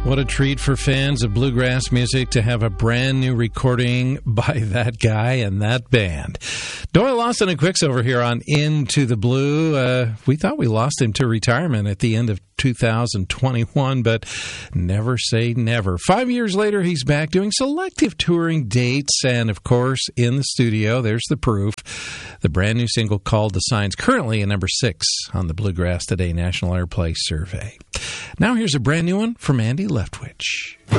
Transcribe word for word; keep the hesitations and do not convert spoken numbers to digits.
What a treat for fans of bluegrass music to have a brand new recording by that guy and that band. Doyle Lawson and Quicksilver here on Into the Blue. Uh, we thought we lost him to retirement at the end of two thousand twenty-one, but never say never. Five years later, he's back doing selective touring dates and, of course, in the studio. There's the proof. The brand new single called The Signs, currently at number six on the Bluegrass Today National Airplay Survey. Now here's a brand new one from Andy Leftwich.